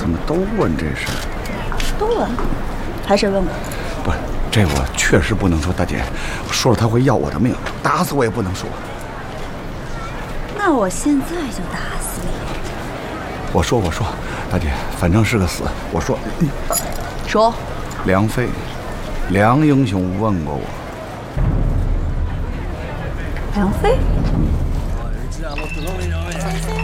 怎么都问这事？ 都问？还谁问过？ 不是，这我确实不能说，大姐，说了他会要我的命，打死我也不能说。 那我现在就打死你。 我说，大姐，反正是个死。我说， 说， 梁飞，梁英雄问过我。 梁飞？ 这样我不容易。